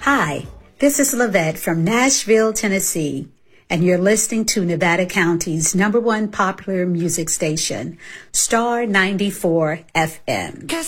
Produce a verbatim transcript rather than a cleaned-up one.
Hi, this is Lavette from Nashville, Tennessee, and you're listening to Nevada County's number one popular music station, Star ninety-four F M.